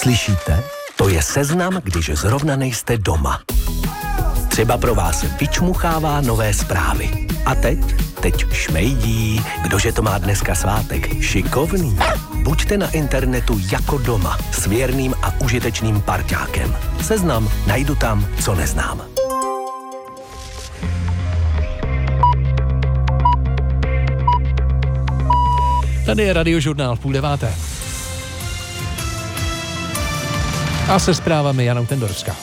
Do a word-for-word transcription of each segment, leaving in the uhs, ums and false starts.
Slyšíte? To je seznam, když zrovna nejste doma. Třeba pro vás vyčmuchává nové zprávy. A teď? Teď šmejdí. Kdože to má dneska svátek? Šikovný. Buďte na internetu jako doma. S věrným a užitečným parťákem. Seznam najdu tam, co neznám. Tady je Radiožurnál půl deváté. A se zprávami Jana Tendorská.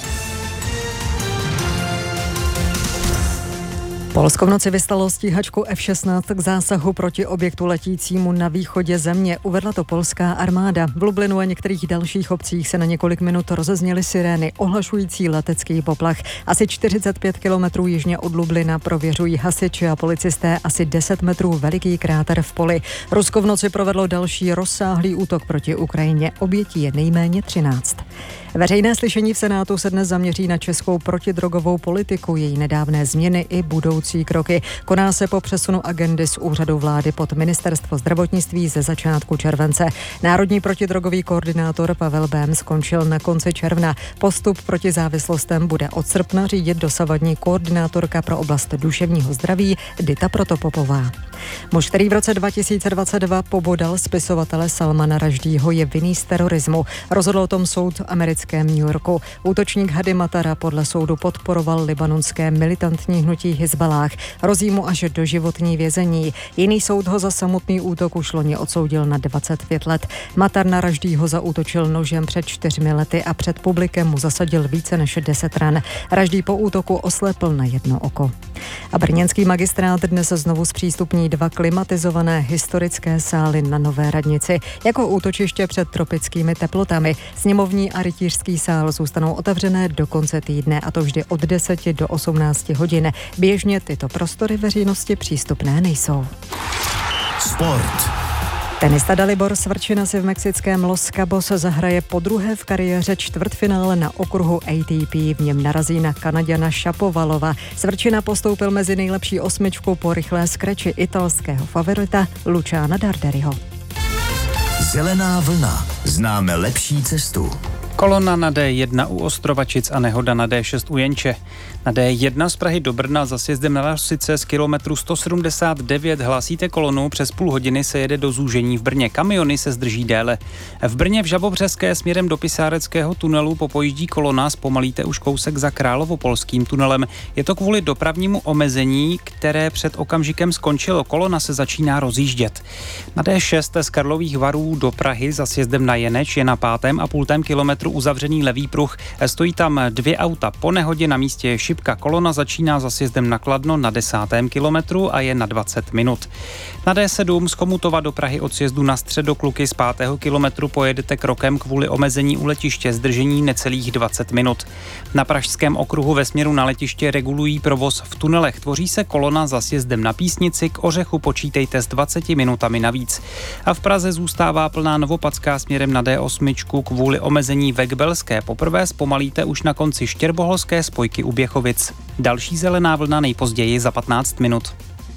Polsko v noci vyslalo stíhačku F šestnáct k zásahu proti objektu letícímu na východě země. Uvedla to polská armáda. V Lublinu a některých dalších obcích se na několik minut rozezněly sirény ohlašující letecký poplach. Asi čtyřicet pět kilometrů jižně od Lublina prověřují hasiči a policisté asi deset metrů veliký kráter v poli. Rusko v noci provedlo další rozsáhlý útok proti Ukrajině. Obětí je nejméně třináct. Veřejné slyšení v Senátu se dnes zaměří na českou protidrogovou politiku, její nedávné změny i budoucí kroky. Koná se po přesunu agendy z úřadu vlády pod ministerstvo zdravotnictví ze začátku července. Národní protidrogový koordinátor Pavel Bém skončil na konci června. Postup proti závislostem bude od srpna řídit dosavadní koordinátorka pro oblast duševního zdraví Dita Protopopová. Muž, který v roce dva tisíce dvacet dva pobodal spisovatele Salmana Rushdieho, je vinný z terorismu. Rozhodl o tom soud v americkém New Yorku. Útočník Hadi Matara podle soudu podporoval libanonské militantní hnutí Hizbalách. Hrozí mu až doživotní vězení. Jiný soud ho za samotný útok už loni odsoudil na dvacet pět let. Matar na Rushdieho zaútočil nožem před čtyřmi lety a před publikem mu zasadil více než deset ran. Rushdie po útoku oslepl na jedno oko. A brněnský magistrát dnes znovu zpřístupní dva klimatizované historické sály na Nové radnici jako útočiště před tropickými teplotami. Sněmovní a rytířský sál zůstanou otevřené do konce týdne, a to vždy od deseti do osmnácti hodin. Běžně tyto prostory veřejnosti přístupné nejsou. Sport. Tenista Dalibor Svrčina si v mexickém Los Cabos zahraje podruhé v kariéře čtvrtfinále na okruhu A T P. V něm narazí na Kanaďana Šapovalova. Svrčina postoupil mezi nejlepší osmičku po rychlé skreči italského favorita Luciana Darderiho. Zelená vlna. Známe lepší cestu. Kolona na D jedna u Ostrovačic a nehoda na D šest u Jenče. Na D jedna z Prahy do Brna za sjezdem na Lasice z kilometru sto sedmdesát devět hlásíte kolonu, přes půl hodiny se jede do zúžení v Brně. Kamiony se zdrží déle. V Brně v Žabobřeské směrem do Pisáreckého tunelu popojíždí kolona, zpomalíte už kousek za Královopolským tunelem. Je to kvůli dopravnímu omezení, které před okamžikem skončilo. Kolona se začíná rozjíždět. Na D šest z Karlových Varů do Prahy za sjezdem na Jeneč je na pátém a půltém kilometru uzavřený levý pruh. Stojí tam dvě auta. Po nehodě na místě je šipka. Kolona začíná za sjezdem na Kladno na desátém kilometru a je na dvacet minut. Na D sedm z Chomutova do Prahy od sjezdu na Středokluky z pátého kilometru pojedete krokem kvůli omezení u letiště, zdržení necelých dvacet minut. Na pražském okruhu ve směru na letiště regulují provoz v tunelech. Tvoří se kolona za sjezdem na Písnici, k Ořechu počítejte s dvaceti minutami navíc. A v Praze zůstává plná Novopadská směrem na D osm kvůli omezení ve Gbelské. Poprvé zpomalíte už na konci Štěrboholské spojky u Běchovic. Další zelená vlna nejpozději za patnáct minut.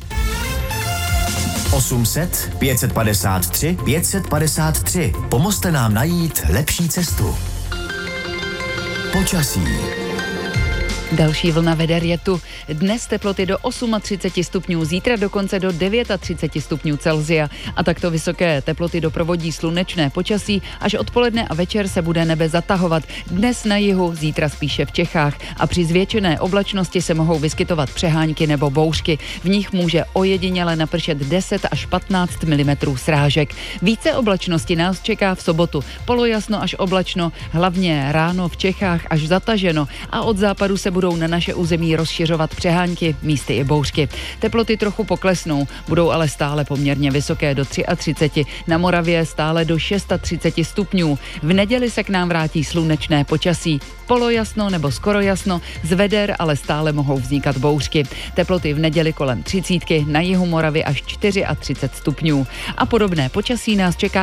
osm set pět set padesát tři pět set padesát tři. Pomozte nám najít lepší cestu. Počasí. Další vlna veder je tu. Dnes teploty do třicet osm stupňů, zítra dokonce do třicet devět stupňů Celsia. A takto vysoké teploty doprovodí slunečné počasí, až odpoledne a večer se bude nebe zatahovat. Dnes na jihu, zítra spíše v Čechách. A při zvětšené oblačnosti se mohou vyskytovat přehánky nebo bouřky. V nich může ojediněle napršet deset až patnáct milimetrů srážek. Více oblačnosti nás čeká v sobotu. Polojasno až oblačno, hlavně ráno v Čechách až zataženo a od západu se budou na naše území rozšiřovat přehánky, místy i bouřky. Teploty trochu poklesnou, budou ale stále poměrně vysoké do třicet tři, na Moravě stále do třicet šest stupňů. V neděli se k nám vrátí slunečné počasí. Polojasno nebo skoro jasno, z veder ale stále mohou vznikat bouřky. Teploty v neděli kolem třicítky, na jihu Moravy až třicet čtyři stupňů. A podobné počasí nás čeká